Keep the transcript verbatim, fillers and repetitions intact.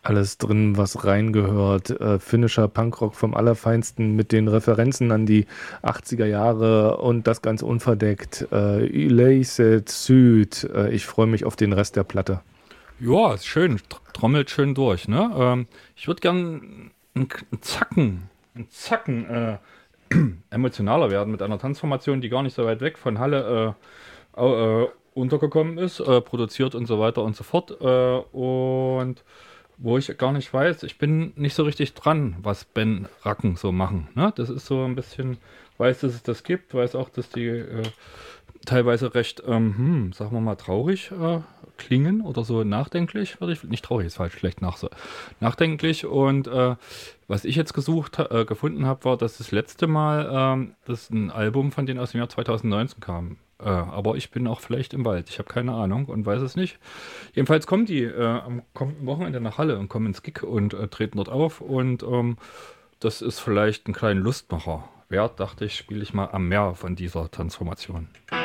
Alles drin, was reingehört. Äh, finnischer Punkrock vom Allerfeinsten mit den Referenzen an die achtziger Jahre und das ganz unverdeckt. Äh, Yleiset Süd. Äh, ich freue mich auf den Rest der Platte. Ja, ist schön, tr- trommelt schön durch, ne? Ähm, ich würde gern einen, einen Zacken, einen Zacken äh, emotionaler werden mit einer Tanzformation, die gar nicht so weit weg von Halle äh, au- äh, untergekommen ist, äh, produziert und so weiter und so fort. Äh, und wo ich gar nicht weiß, ich bin nicht so richtig dran, was Ben Racken so machen. Ne? Das ist so ein bisschen, weiß, dass es das gibt, weiß auch, dass die äh, teilweise recht, ähm, hm, sagen wir mal, traurig äh, klingen oder so nachdenklich, würde ich, nicht traurig ist falsch, schlecht nach so, nachdenklich. Und äh, was ich jetzt gesucht, ha- äh, gefunden habe, war, dass das letzte Mal ähm, das ein Album von denen aus dem Jahr zwanzig neunzehn kam. Äh, aber ich bin auch vielleicht im Wald, ich habe keine Ahnung und weiß es nicht. Jedenfalls kommen die äh, am kommenden Wochenende nach Halle und kommen ins Gig und äh, treten dort auf und ähm, das ist vielleicht ein kleiner Lustmacher wert, dachte ich, spiele ich mal am Meer von dieser Transformation.